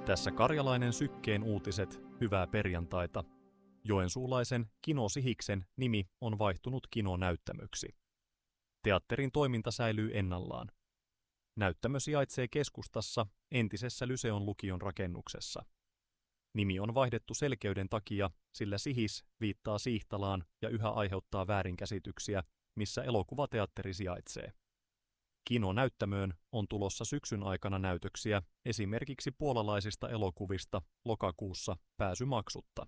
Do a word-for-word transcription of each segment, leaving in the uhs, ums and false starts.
Tässä Karjalainen Sykkeen uutiset, hyvää perjantaita. Joensuulaisen Kino Sihiksen nimi on vaihtunut Kino-näyttämöksi. Teatterin toiminta säilyy ennallaan. Näyttämö sijaitsee keskustassa entisessä Lyseon lukion rakennuksessa. Nimi on vaihdettu selkeyden takia, sillä Sihis viittaa Siihtalaan ja yhä aiheuttaa väärinkäsityksiä, missä elokuvateatteri sijaitsee. Kino-näyttämöön on tulossa syksyn aikana näytöksiä esimerkiksi puolalaisista elokuvista lokakuussa pääsymaksutta.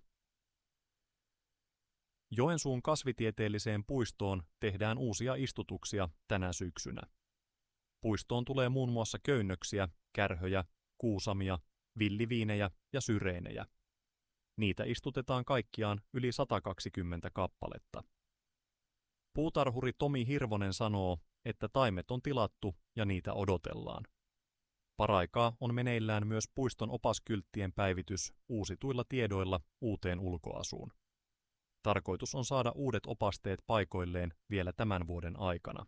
Joensuun kasvitieteelliseen puistoon tehdään uusia istutuksia tänä syksynä. Puistoon tulee muun muassa köynnöksiä, kärhöjä, kuusamia, villiviinejä ja syreenejä. Niitä istutetaan kaikkiaan yli sata kaksikymmentä kappaletta. Puutarhuri Tomi Hirvonen sanoo, että taimet on tilattu ja niitä odotellaan. Paraikaa on meneillään myös puiston opaskylttien päivitys uusituilla tiedoilla uuteen ulkoasuun. Tarkoitus on saada uudet opasteet paikoilleen vielä tämän vuoden aikana.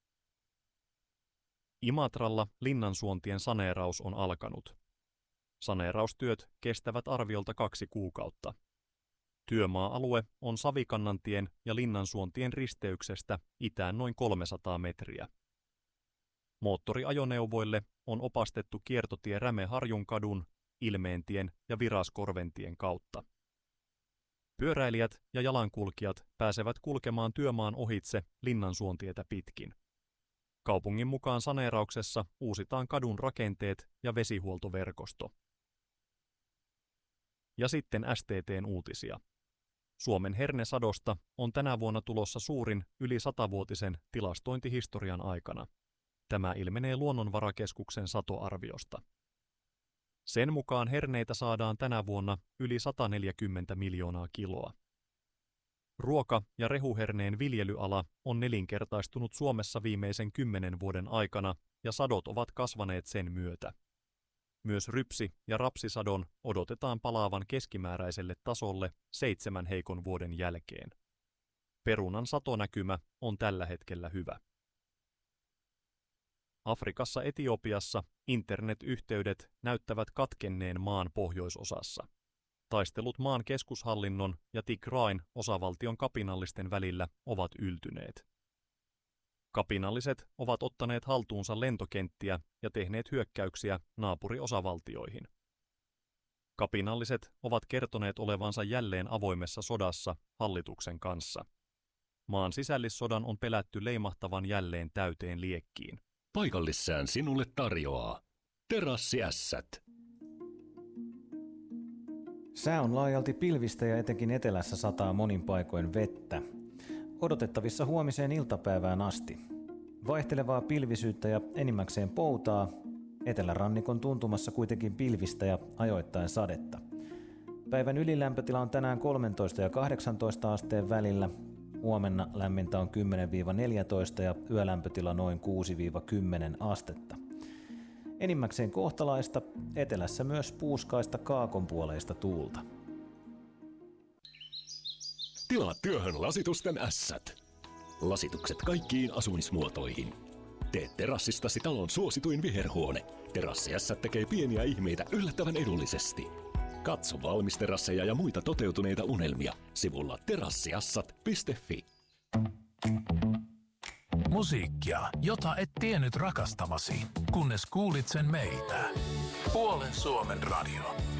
Imatralla linnansuontien saneeraus on alkanut. Saneeraustyöt kestävät arviolta kaksi kuukautta. Työmaa-alue on Savikannantien ja Linnansuontien risteyksestä itään noin kolmesataa metriä. Moottoriajoneuvoille on opastettu kiertotie Räme-Harjunkadun, Ilmeentien ja Viraskorventien kautta. Pyöräilijät ja jalankulkijat pääsevät kulkemaan työmaan ohitse Linnansuontietä pitkin. Kaupungin mukaan saneerauksessa uusitaan kadun rakenteet ja vesihuoltoverkosto. Ja sitten S T T:n uutisia. Suomen hernesadosta on tänä vuonna tulossa suurin yli satavuotisen tilastointihistorian aikana. Tämä ilmenee Luonnonvarakeskuksen satoarviosta. Sen mukaan herneitä saadaan tänä vuonna yli sata neljäkymmentä miljoonaa kiloa. Ruoka- ja rehuherneen viljelyala on nelinkertaistunut Suomessa viimeisen kymmenen vuoden aikana ja sadot ovat kasvaneet sen myötä. Myös rypsi- ja rapsisadon odotetaan palaavan keskimääräiselle tasolle seitsemän heikon vuoden jälkeen. Perunan satonäkymä on tällä hetkellä hyvä. Afrikassa Etiopiassa internetyhteydet näyttävät katkenneen maan pohjoisosassa. Taistelut maan keskushallinnon ja Tigrain osavaltion kapinallisten välillä ovat yltyneet. Kapinalliset ovat ottaneet haltuunsa lentokenttiä ja tehneet hyökkäyksiä naapuriosavaltioihin. Kapinalliset ovat kertoneet olevansa jälleen avoimessa sodassa hallituksen kanssa. Maan sisällissodan on pelätty leimahtavan jälleen täyteen liekkiin. Paikallissään sinulle tarjoaa Terassiässät. Sää on laajalti pilvistä ja etenkin etelässä sataa monin paikoin vettä. Odotettavissa huomiseen iltapäivään asti. Vaihtelevaa pilvisyyttä ja enimmäkseen poutaa. Etelärannikon tuntumassa kuitenkin pilvistä ja ajoittain sadetta. Päivän ylilämpötila on tänään kolmetoista ja kahdeksantoista asteen välillä. Huomenna lämmintä on kymmenen neljätoista ja yölämpötila noin kuusi kymmenen astetta. Enimmäkseen kohtalaista, etelässä myös puuskaista kaakonpuoleista tuulta. Tilaa työhön lasitusten ässät. Lasitukset kaikkiin asumismuotoihin. Tee terassistasi talon suosituin viherhuone. Terassiässät tekee pieniä ihmeitä yllättävän edullisesti. Katso valmisterasseja ja muita toteutuneita unelmia sivulla terassiassat piste fi. Musiikkia, jota et tiennyt rakastavasi, kunnes kuulit sen meiltä. Puolen Suomen radio.